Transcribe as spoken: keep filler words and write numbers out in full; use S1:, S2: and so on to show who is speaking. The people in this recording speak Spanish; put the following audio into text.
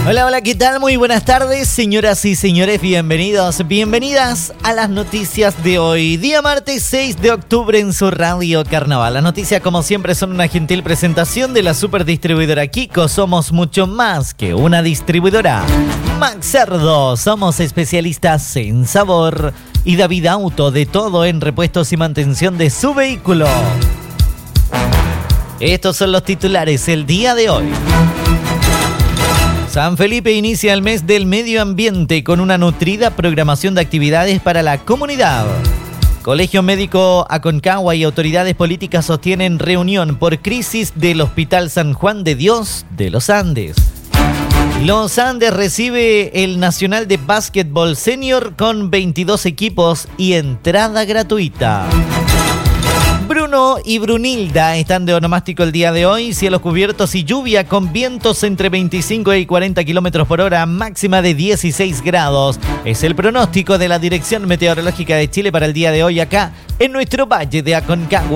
S1: Hola, hola, ¿qué tal? Muy buenas tardes, señoras y señores, bienvenidos, bienvenidas a las noticias de hoy, día martes seis de octubre en su Radio Carnaval. Las noticias, como siempre, son una gentil presentación de la superdistribuidora Kiko. Somos mucho más que una distribuidora. Max Cerdo, somos especialistas en sabor. Y David Auto, de todo en repuestos y mantención de su vehículo. Estos son los titulares el día de hoy. San Felipe inicia el mes del medio ambiente con una nutrida programación de actividades para la comunidad. Colegio Médico Aconcagua y autoridades políticas sostienen reunión por crisis del Hospital San Juan de Dios de los Andes. Los Andes recibe el Nacional de Básquetbol Senior con veintidós equipos y entrada gratuita. Bruno y Brunilda están de onomástico el día de hoy. Cielos cubiertos y lluvia con vientos entre veinticinco y cuarenta kilómetros por hora, máxima de dieciséis grados. Es el pronóstico de la Dirección Meteorológica de Chile para el día de hoy acá en nuestro Valle de Aconcagua.